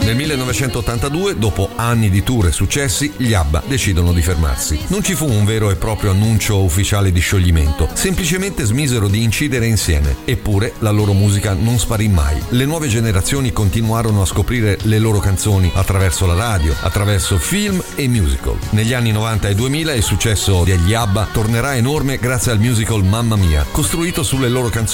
Nel 1982, dopo anni di tour e successi, gli ABBA decidono di fermarsi. Non ci fu un vero e proprio annuncio ufficiale di scioglimento, semplicemente smisero di incidere insieme. Eppure la loro musica non sparì mai. Le nuove generazioni continuarono a scoprire le loro canzoni attraverso la radio, attraverso film e musical. Negli anni 90 e 2000 il successo degli ABBA tornerà enorme grazie al musical Mamma Mia, costruito sulle loro canzoni